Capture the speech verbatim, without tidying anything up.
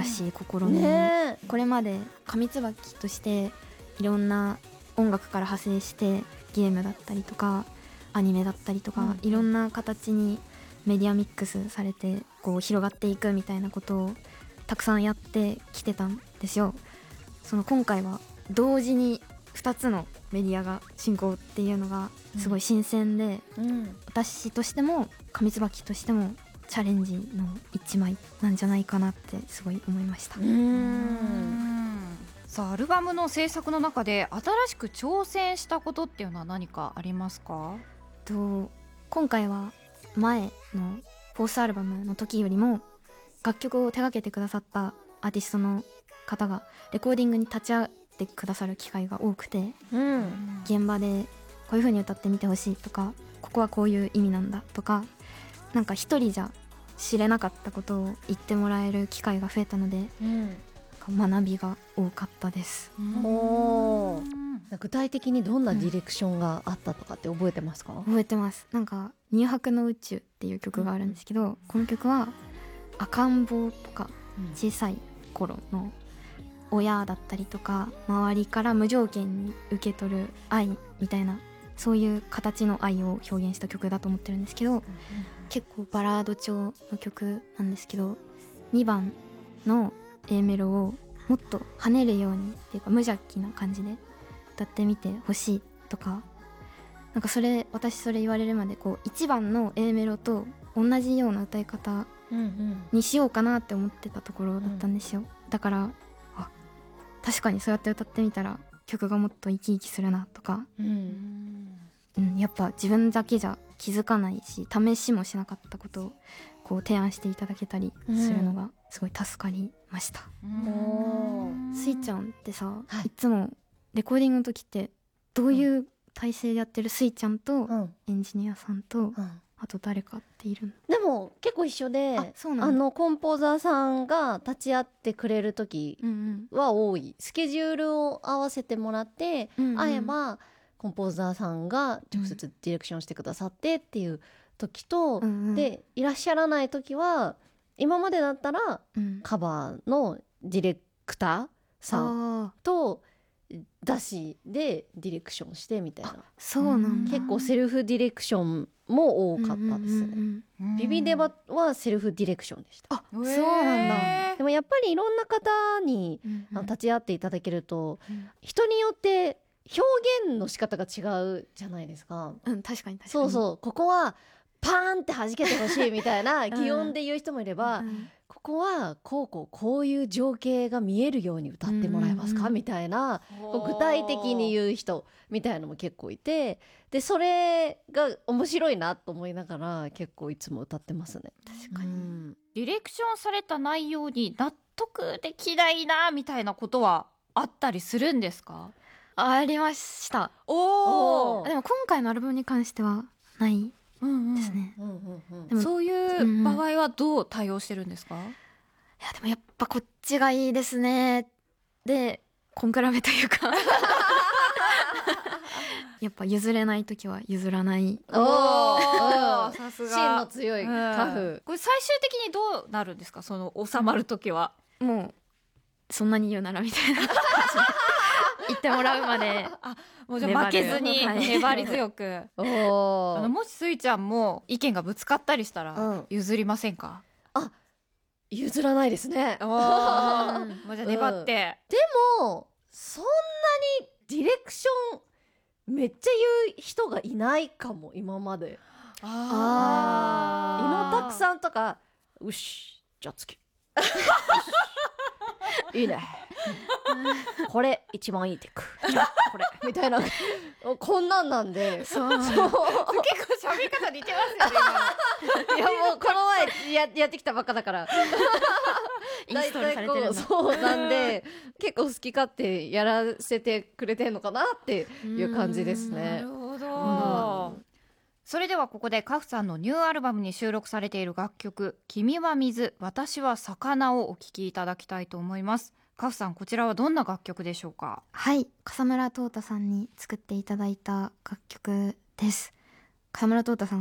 しい試み、ね、これまで紙椿としていろんな音楽から派生してゲームだったりとかアニメだったりとか、うん、いろんな形にメディアミックスされてこう広がっていくみたいなことをたくさんやってきてたんですよ。その今回は同時にふたつのメディアが進行っていうのがすごい新鮮で、うんうん、私としても紙椿としてもチャレンジの一枚なんじゃないかなってすごい思いました。うーん、 さあアルバムの制作の中で新しく挑戦したことっていうのは何かありますか？ と今回は前のフォースアルバムの時よりも楽曲を手掛けてくださったアーティストの方がレコーディングに立ち会ってくださる機会が多くて、うん、現場でこういう風に歌ってみてほしいとかここはこういう意味なんだとかなんか一人じゃ知れなかったことを言ってもらえる機会が増えたので、うん、学びが多かったです。 お具体的にどんなディレクションがあったとかって覚えてますか？ うん、覚えてます。なんか乳白の宇宙っていう曲があるんですけど、うん、この曲は赤ん坊とか小さい頃の親だったりとか周りから無条件に受け取る愛みたいなそういう形の愛を表現した曲だと思ってるんですけど、うん、結構バラード調の曲なんですけどにばんの A メロをもっと跳ねるようにっていうか無邪気な感じで歌ってみてほしいとかなんかそれ私それ言われるまでこういちばんの A メロと同じような歌い方にしようかなって思ってたところだったんですよ、うん、だからあ確かにそうやって歌ってみたら曲がもっと生き生きするなとか、うんうん、やっぱ自分だけじゃ気づかないし試しもしなかったことをこう提案していただけたりするのがすごい助かりました、うん、スイちゃんってさ、はい、いつもレコーディングの時ってどういう体制でやってる？スイちゃんとエンジニアさんと、うん、あと誰かっているの？ でも結構一緒で あ, そうなんあのコンポーザーさんが立ち会ってくれる時は多い、うんうん、スケジュールを合わせてもらって、うんうん、会えばコンポーザーさんが直接ディレクションしてくださってっていう時と、うんうん、でいらっしゃらない時は今までだったら、うん、カバーのディレクターさんと出しでディレクションしてみたいな。 そうなんだ。 結構セルフディレクションも多かったですね、うんうんうん、ビビデバはセルフディレクションでした。 あ、そうなんだ。 でもやっぱりいろんな方に、うんうん、立ち会っていただけると、うん、人によって表現の仕方が違うじゃないですか。 うん、確かに確かに。 そうそう、ここはパーンって弾けてほしいみたいな擬音で言う人もいれば、うんうん、ここはこうこうこういう情景が見えるように歌ってもらえますか、うんうん、みたいなこう具体的に言う人みたいなのも結構いて、でそれが面白いなと思いながら結構いつも歌ってますね。 確かに、うん、 ディレクションされた内容に納得できないなみたいなことはあったりするんですか？ ありました。 おー、でも今回のアルバムに関してはないですね。 でもそういう場合はどう対応してるんですか？うんうん、いやでもやっぱこっちがいいですねでコンクラベというかやっぱ譲れないときは譲らない。 おー、さすが芯の強いタフ、 うん、これ最終的にどうなるんですか？その収まるときは。 もうそんなに言うならみたいな言ってもらうまであ、もうじゃあ負けずに粘り強くおあのもしスイちゃんも意見がぶつかったりしたら譲りませんか？ うん、あ、譲らないですね。おもうじゃあ粘って、 うん、でもそんなにディレクションめっちゃ言う人がいないかも今まで。ああ、伊野拓さんとかうしじゃあ次いいねこれ一番いいテクじゃあこれみたいなこんなんなんで、 そうそう結構喋り方似てますよね。 いやもうこの前 や, やってきたばっかだからインストールされてるんだ。 そうなんで結構好き勝手やらせてくれてんのかなっていう感じですね。 なるほど、うん、それではここでカフさんのニューアルバムに収録されている楽曲君は水私は魚をお聴きいただきたいと思います。カフさん、こちらはどんな楽曲でしょうか？ はい、笠村淘太さんに作っていただいた楽曲です。笠村淘太さん